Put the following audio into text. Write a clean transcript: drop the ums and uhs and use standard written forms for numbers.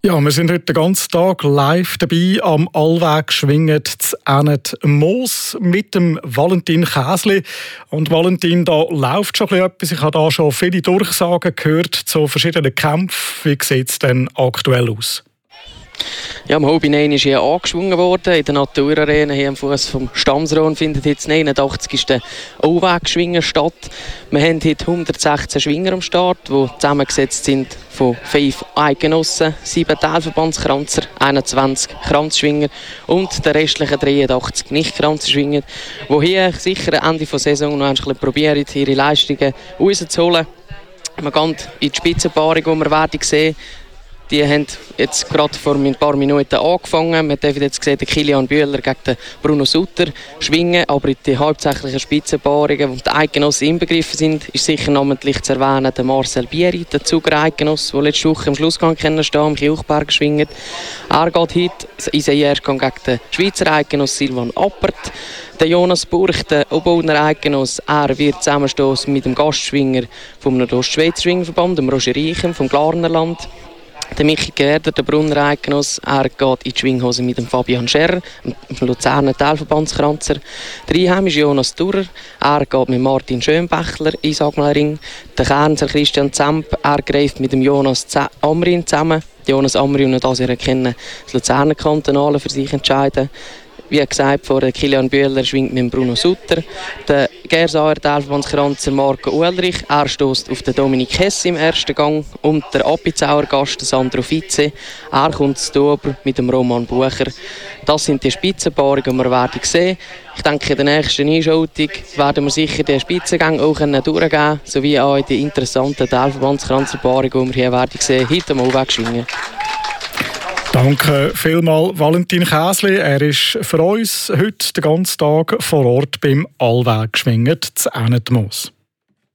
Ja, wir sind heute den ganzen Tag live dabei am Allweg-Schwingen zu Ennet-Moos mit dem Valentin Käsli. Und Valentin, da läuft schon etwas. Ich habe da schon viele Durchsagen gehört zu verschiedenen Kämpfen. Wie sieht es denn aktuell aus? Ja, am Hobby-9 ist hier angeschwungen worden. In der Naturarena hier am Fuß vom Stammsrohr findet jetzt am 89. Allweg-Schwingen statt. Wir haben heute 116 Schwinger am Start, die zusammengesetzt sind von 5 Eidgenossen, 7 Teilverbandskranzer, 21 Kranzschwinger und der restlichen 83 Nicht-Kranzschwinger, die hier sicher am Ende der Saison noch ein bisschen probieren, ihre Leistungen rauszuholen. Wir gehen in die Spitzenpaarung, die wir werden sehen. Die haben jetzt gerade vor ein paar Minuten angefangen. Wir dürfen jetzt sehen, Kilian Bühler gegen den Bruno Sutter schwingen. Aber in den hauptsächlichen Spitzenpaarungen, wo die Eidgenossen inbegriffen sind, ist sicher namentlich zu erwähnen der Marcel Bieri, der Zuger Eidgenoss, der letzte Woche im Schlussgang stehen, am Kielchberg geschwingt. Er geht heute in seinen Erstgang gegen den Schweizer Eidgenoss Silvan Appert. Der Jonas Burch, der Oberner Eidgenoss, er wird zusammenstoßen mit dem Gastschwinger vom Nordostschweizer Schwingverband, dem Roger Reichem vom Glarnerland. Der Michi Gerder, der Brunner Eidgenoss, er geht in die Schwinghose mit dem Fabian Scherrer, dem Luzerner Teilverbandskranzer. Der Einheimische Jonas Durer, er geht mit Martin Schönbächler in Sagmeiring. Der Kernser Christian Zemp, er greift mit dem Jonas Amrin zusammen. Jonas Amrin, und das ihr kennen, das Luzerner Kantonale für sich entscheiden. Wie gesagt, vor Kilian Bühler schwingt mit Bruno Sutter. Der Gersauer Teilverbandskranzer Marco Uelrich, er stößt auf den Dominik Hess im ersten Gang. Und der Appenzauer Gast Sandro Vize, er kommt zu Ober mit dem Roman Bucher. Das sind die Spitzenpaarungen, die wir werden sehen. Ich denke, in der nächsten Einschaltung werden wir sicher die Spitzengänge auch durchgehen, sowie auch die interessanten Teilverbandskranzerpaarungen, die wir hier werden sehen, heute am Allweg-Schwingen. Danke vielmals, Valentin Käsli. Er ist für uns heute den ganzen Tag vor Ort beim Allweg-Schwingen zu Ennet-Moos.